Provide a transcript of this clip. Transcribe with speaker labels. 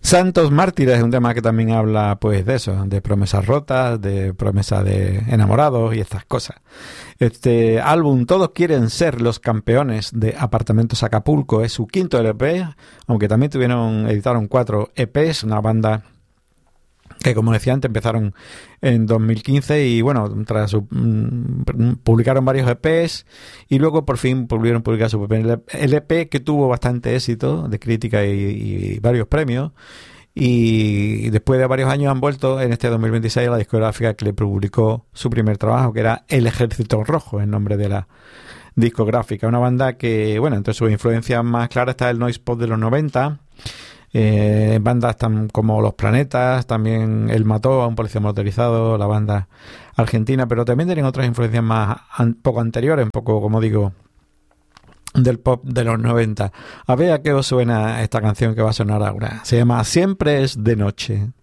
Speaker 1: Santos Mártires es un tema que también habla pues de eso, de promesas rotas, de promesas de enamorados y estas cosas. Este álbum, Todos quieren ser los campeones, de Apartamentos Acapulco, es su quinto LP, aunque también editaron 4 EPs, una banda que, como decía antes, empezaron en 2015 y bueno, publicaron varios EPs y luego por fin pudieron publicar su primer LP, que tuvo bastante éxito de crítica y varios premios, y después de varios años han vuelto en este 2026 a la discográfica que le publicó su primer trabajo, que era El Ejército Rojo, el nombre de la discográfica. Una banda que, bueno, entre sus influencias más claras está el noise pop de los 90, bandas tan como Los Planetas, también El Mató a un policía motorizado, la banda argentina, pero también tienen otras influencias más poco anteriores, un poco, como digo, del pop de los 90. A ver a qué os suena esta canción que va a sonar ahora. Se llama Siempre es de noche.